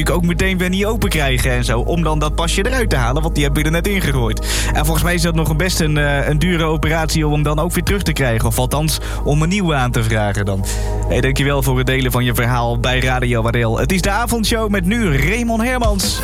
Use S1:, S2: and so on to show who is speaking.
S1: ook meteen weer niet open krijgen en zo. Om dan dat pasje eruit te halen, want die heb je er net ingegooid. En volgens mij is dat nog best een dure operatie om hem dan ook weer terug te krijgen. Of althans, om een nieuwe aan te vragen dan. Hey, dankjewel voor het delen van je verhaal bij Radio Wadeel. Het is de avondshow met nu Raymond Hermans.